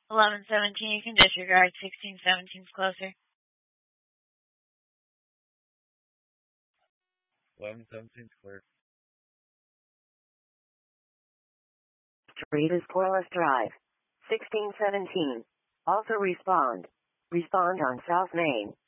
1117, you can disregard. 1617 is closer. 1117 clear. Street is Corliss Drive. 1617. Also respond. Respond on South Main.